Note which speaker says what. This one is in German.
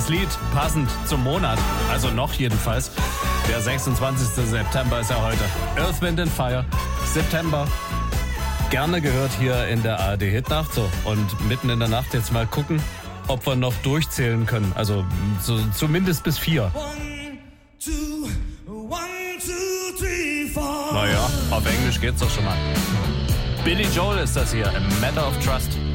Speaker 1: Lied passend zum Monat, also noch jedenfalls. Der 26. September ist ja heute. Earth, Wind and Fire, September. Gerne gehört hier in der ARD Hitnacht. So, und mitten in der Nacht jetzt mal gucken, ob wir noch durchzählen können. Also so, zumindest bis 4.
Speaker 2: 1, 2, 1, 2, 3, 4.
Speaker 1: Naja, auf Englisch geht's doch schon mal. Billy Joel ist das hier, A Matter of Trust.